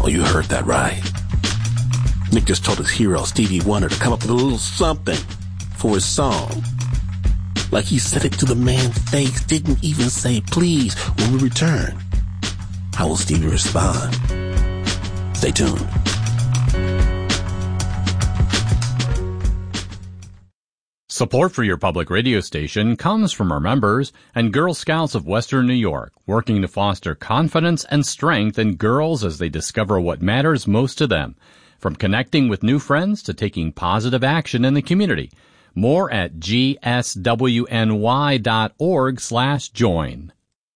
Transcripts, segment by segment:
you heard that right. Nick just told his hero, Stevie Wonder, to come up with a little something for his song. Like he said it to the man's face, didn't even say please when we return. How will Stevie respond? Stay tuned. Support for your public radio station comes from our members and Girl Scouts of Western New York, working to foster confidence and strength in girls as they discover what matters most to them, from connecting with new friends to taking positive action in the community. More at gswny.org/join.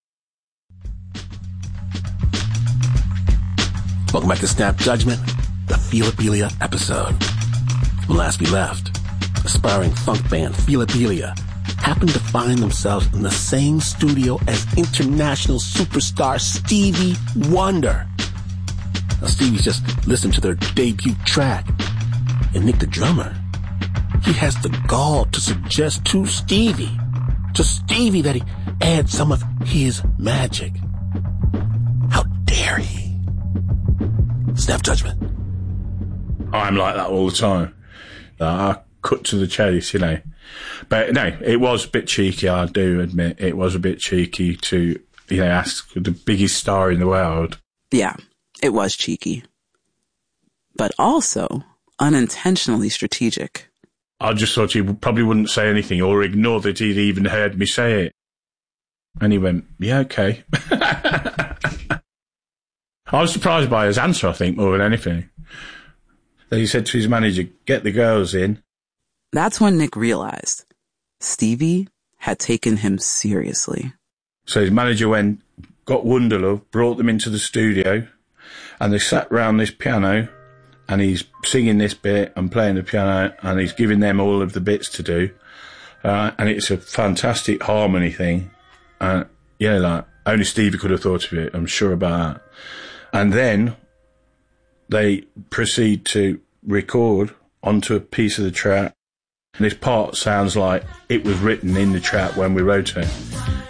Welcome back to Snap Judgment, the Philopelia episode. When last we left, aspiring funk band Philopelia happened to find themselves in the same studio as international superstar Stevie Wonder. Now, Stevie's just listened to their debut track, and Nick the drummer, he has the gall to suggest to Stevie that he add some of his magic. How dare he? Snap Judgment. I'm like that all the time. I cut to the chase, you know. But no, it was a bit cheeky, I do admit. It was a bit cheeky to, you know, ask the biggest star in the world. Yeah, it was cheeky. But also unintentionally strategic. I just thought he probably wouldn't say anything or ignore that he'd even heard me say it. And he went, yeah, okay. I was surprised by his answer, I think, more than anything. Then he said to his manager, get the girls in. That's when Nick realized Stevie had taken him seriously. So his manager went, got Wonderlove, brought them into the studio, and they sat round this piano, and he's singing this bit and playing the piano, and he's giving them all of the bits to do. And it's a fantastic harmony thing. Yeah, like, only Stevie could have thought of it, I'm sure about that. And then they proceed to record onto a piece of the track. And this part sounds like it was written in the track when we wrote it.